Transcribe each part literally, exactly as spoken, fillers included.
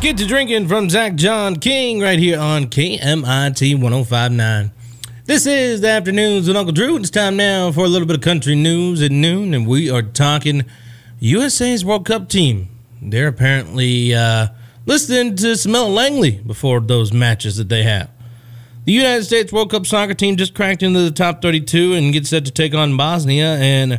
Get to Drinking from Zach John King right here on K M I T one oh five point nine. This is the Afternoons with Uncle Drew. It's time now for a little bit of country news at noon, and we are talking U S A's World Cup team. They're apparently uh, listening to Smell Langley before those matches that they have. The United States World Cup soccer team just cracked into the top thirty-two and gets set to take on Bosnia and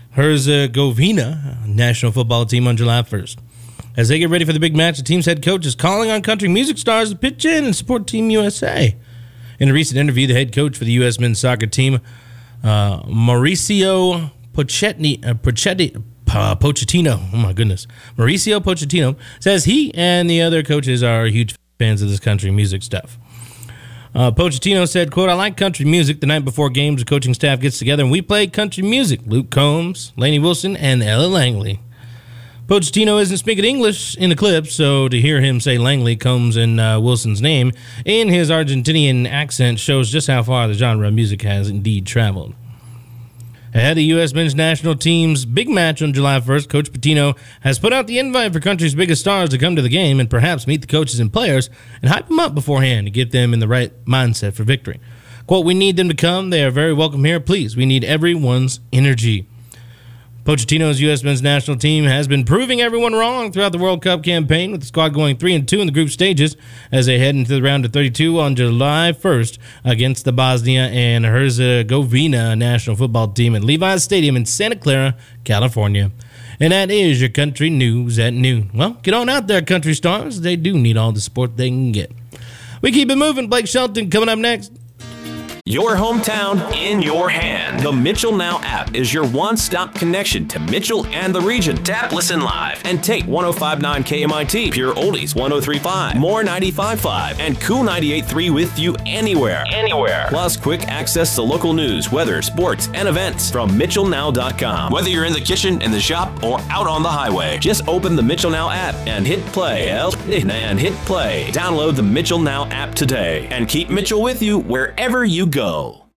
Herzegovina national football team on July first. As they get ready for the big match, the team's head coach is calling on country music stars to pitch in and support Team U S A. In a recent interview, the head coach for the U S men's soccer team, uh, Mauricio Pochettino, uh, Pochetti, uh, Pochettino, oh my goodness, Mauricio Pochettino, says he and the other coaches are huge fans of this country music stuff. Uh, Pochettino said, quote, "I like country music. The night before games, the coaching staff gets together and we play country music. Luke Combs, Lainey Wilson, and Ella Langley." Pochettino isn't speaking English in the clip, so to hear him say Langley, Combs, and uh, Wilson's name in his Argentinian accent shows just how far the genre of music has indeed traveled. Ahead of the U S men's national team's big match on July first, Coach Pitino has put out the invite for country's biggest stars to come to the game and perhaps meet the coaches and players and hype them up beforehand to get them in the right mindset for victory. Quote, "We need them to come. They are very welcome here. Please, we need everyone's energy." Pochettino's U S men's national team has been proving everyone wrong throughout the World Cup campaign, with the squad going three and two in the group stages as they head into the round of thirty-two on July first against the Bosnia and Herzegovina national football team at Levi's Stadium in Santa Clara, California. And that is your country news at noon. Well, get on out there, country stars. They do need all the support they can get. We keep it moving. Blake Shelton coming up next. Your hometown in your hand. The Mitchell Now app is your one-stop connection to Mitchell and the region. Tap Listen Live and take one oh five point nine K M I T, Pure Oldies one oh three point five, More ninety-five point five, and Cool ninety-eight point three with you anywhere. Anywhere. Plus quick access to local news, weather, sports, and events from Mitchell Now dot com. Whether you're in the kitchen, in the shop, or out on the highway, just open the Mitchell Now app and hit play. And hit play. Download the Mitchell Now app today and keep Mitchell with you wherever you go. Go.